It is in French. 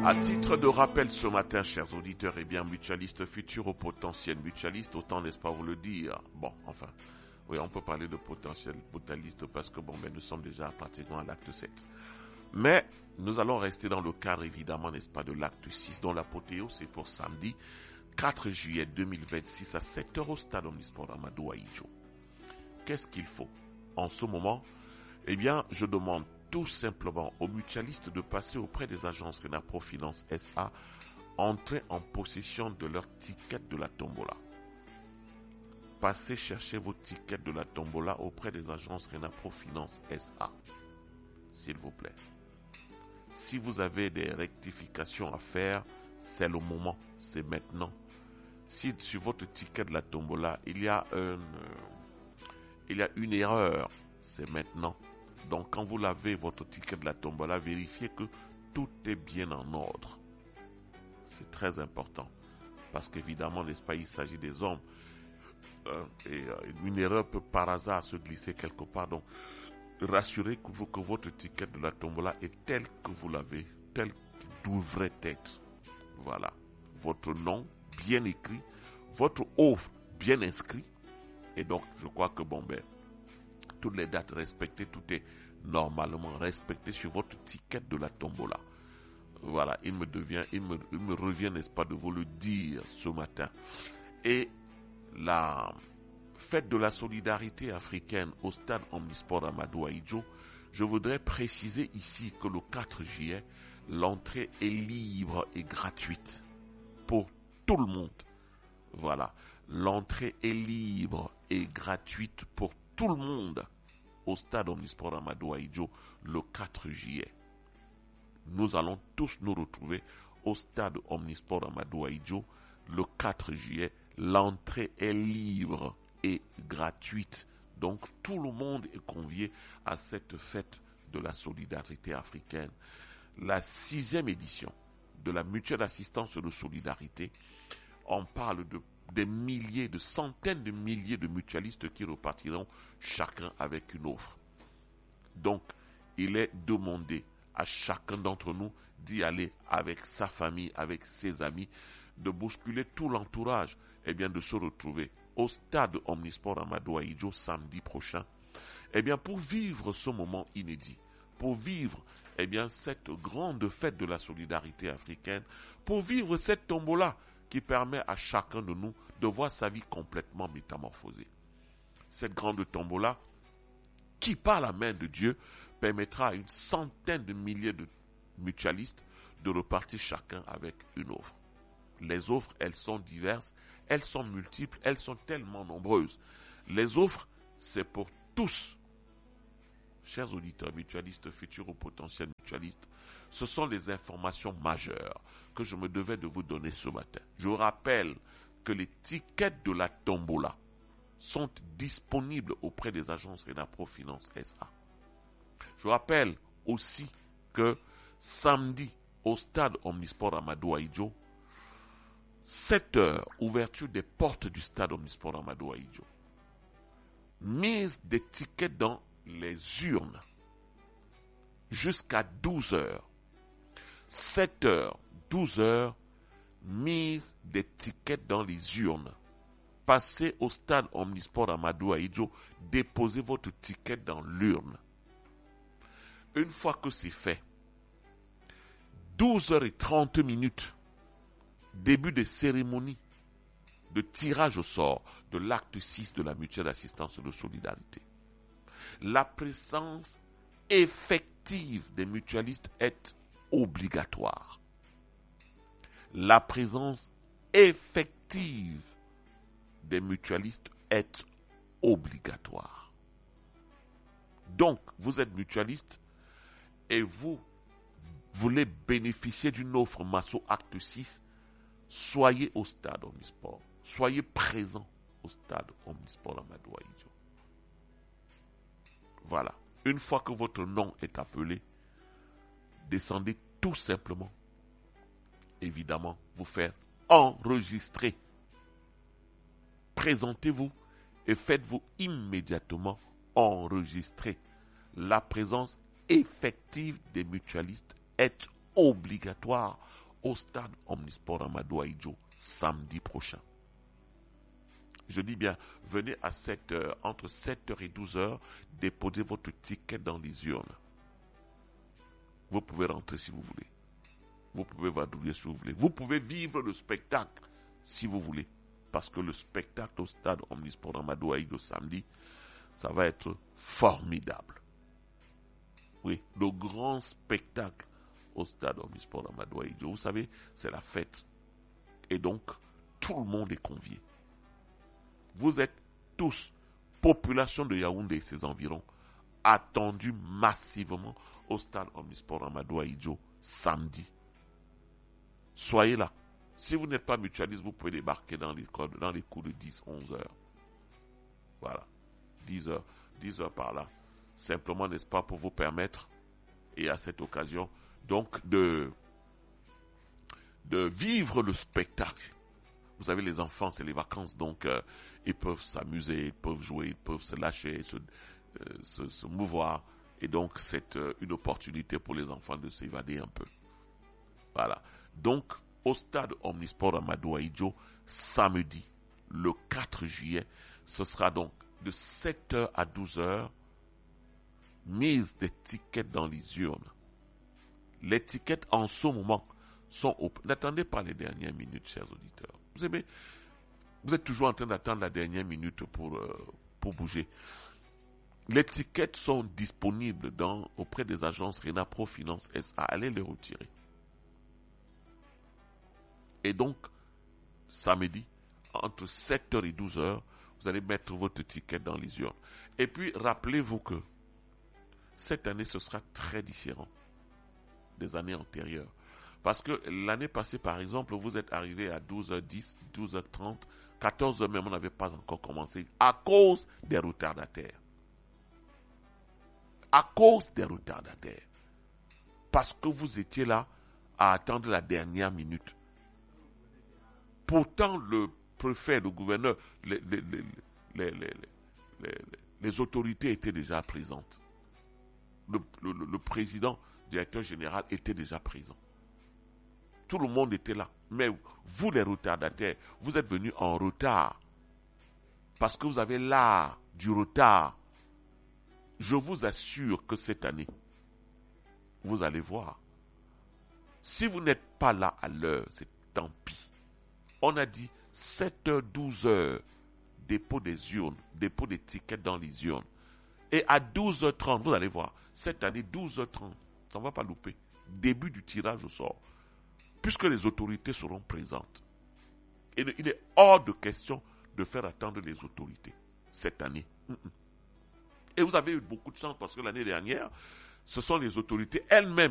À titre de rappel ce matin, chers auditeurs, mutualistes futurs ou potentiels mutualistes, autant n'est-ce pas vous le dire. Bon, enfin, oui, on peut parler de potentiels mutualistes parce que nous sommes déjà pratiquement à l'acte 7. Mais nous allons rester dans le cadre, évidemment, n'est-ce pas, de l'acte 6, dont l'apothéose c'est pour samedi 4 juillet 2026 à 7h au stade Omnisport Amadou Ahidjo. Qu'est-ce qu'il faut en ce moment? Je demande tout simplement aux mutualistes de passer auprès des agences Renapro Finance SA, entrer en possession de leur ticket de la tombola. Passez chercher vos tickets de la tombola auprès des agences Renapro Finance SA, s'il vous plaît. Si vous avez des rectifications à faire, c'est le moment, c'est maintenant. Si sur votre ticket de la tombola, il y a une erreur, c'est maintenant. Donc, quand vous lavez votre ticket de la tombola, vérifiez que tout est bien en ordre. C'est très important. Parce qu'évidemment, n'est-ce pas, il s'agit des hommes. Et une erreur peut par hasard se glisser quelque part. Donc, rassurez que votre ticket de la tombola est tel que vous l'avez, tel qu'il devrait être. Voilà. Votre nom bien écrit, votre offre bien inscrit. Et donc, je crois que toutes les dates respectées, tout est normalement respecté sur votre ticket de la tombola. Voilà, il me revient, n'est-ce pas, de vous le dire ce matin. Et la fête de la solidarité africaine au stade Omnisport Amadou Ahidjo, je voudrais préciser ici que le 4 juillet, l'entrée est libre et gratuite pour tout le monde. Voilà, l'entrée est libre et gratuite pour tout le monde au stade Omnisport Amadou Ahidjo le 4 juillet. Nous allons tous nous retrouver au stade Omnisport Amadou Ahidjo le 4 juillet. L'entrée est libre et gratuite. Donc tout le monde est convié à cette fête de la solidarité africaine. La 6e édition de la mutuelle assistance de solidarité. On parle des milliers, de centaines de milliers de mutualistes qui repartiront chacun avec une offre. Donc, il est demandé à chacun d'entre nous d'y aller avec sa famille, avec ses amis, de bousculer tout l'entourage, de se retrouver au stade Omnisport Amadou Ahidjo samedi prochain, pour vivre ce moment inédit, pour vivre cette grande fête de la solidarité africaine, pour vivre cette tombola qui permet à chacun de nous de voir sa vie complètement métamorphosée. Cette grande tombola, qui par la main de Dieu, permettra à une centaine de milliers de mutualistes de repartir chacun avec une offre. Les offres, elles sont diverses, elles sont multiples, elles sont tellement nombreuses. Les offres, c'est pour tous. Chers auditeurs mutualistes, futurs ou potentiels mutualistes, ce sont les informations majeures que je me devais de vous donner ce matin. Je rappelle que les tickets de la tombola sont disponibles auprès des agences Renapro Finance SA. Je rappelle aussi que samedi, au stade Omnisport Amadou Ahidjo, 7h, ouverture des portes du stade Omnisport Amadou Ahidjo. Mise des tickets dans les urnes jusqu'à 12h. 7h, 12h, mise des tickets dans les urnes. Passez au stade Omnisport Amadou Ahidjo, déposez votre ticket dans l'urne. Une fois que c'est fait, 12h30, début des cérémonies de tirage au sort de l'acte 6 de la mutuelle assistance de solidarité. La présence effective des mutualistes est obligatoire. La présence effective des mutualistes est obligatoire. Donc, vous êtes mutualiste et vous voulez bénéficier d'une offre Masso Acte 6, soyez au stade Omnisport. Soyez présent au stade Omnisport Amadou Ahidjo. Voilà. Une fois que votre nom est appelé, descendez tout simplement, évidemment, vous faire enregistrer. Présentez-vous et faites-vous immédiatement enregistrer. La présence effective des mutualistes est obligatoire au stade Omnisport Amadou Ahidjo samedi prochain. Je dis bien, venez à entre 7h et 12h, déposez votre ticket dans les urnes. Vous pouvez rentrer si vous voulez. Vous pouvez vadrouiller si vous voulez. Vous pouvez vivre le spectacle si vous voulez. Parce que le spectacle au stade Omnisport Amadou Ahidjo samedi, ça va être formidable. Oui, le grand spectacle au stade Omnisport Amadou Ahidjo. Vous savez, c'est la fête. Et donc, tout le monde est convié. Vous êtes tous, population de Yaoundé et ses environs, attendus massivement au stade Omnisport Amadou Ahidjo samedi. Soyez là. Si vous n'êtes pas mutualiste, vous pouvez débarquer dans les coups de 10-11 heures. Voilà. 10 heures par là. Simplement, n'est-ce pas, pour vous permettre, et à cette occasion, donc, de vivre le spectacle. Vous savez, les enfants, c'est les vacances, donc ils peuvent s'amuser, ils peuvent jouer, ils peuvent se lâcher, se mouvoir. Et donc, c'est une opportunité pour les enfants de s'évader un peu. Voilà. Donc, au stade Omnisport Amadou Ahidjo, samedi, le 4 juillet, ce sera donc de 7h à 12h, mise des tickets dans les urnes. Les tickets, en ce moment, sont au... N'attendez pas les dernières minutes, chers auditeurs. Vous êtes toujours en train d'attendre la dernière minute pour bouger. Les tickets sont disponibles auprès des agences Renapro Finance SA. Allez les retirer. Et donc, samedi, entre 7h et 12h, vous allez mettre votre ticket dans les urnes. Et puis, rappelez-vous que cette année, ce sera très différent des années antérieures. Parce que l'année passée, par exemple, vous êtes arrivé à 12h10, 12h30, 14h même, on n'avait pas encore commencé à cause des retardataires. À cause des retardataires. Parce que vous étiez là à attendre la dernière minute. Pourtant, le préfet, le gouverneur, les autorités étaient déjà présentes. Le président, directeur général était déjà présent. Tout le monde était là. Mais vous, les retardataires, vous êtes venus en retard. Parce que vous avez l'art du retard. Je vous assure que cette année, vous allez voir. Si vous n'êtes pas là à l'heure, c'est tant pis. On a dit 7h, 12h, dépôt des urnes, dépôt des tickets dans les urnes. Et à 12h30, vous allez voir, cette année, 12h30, ça ne va pas louper. Début du tirage au sort. Puisque les autorités seront présentes. Et il est hors de question de faire attendre les autorités cette année. Et vous avez eu beaucoup de chance parce que l'année dernière, ce sont les autorités elles-mêmes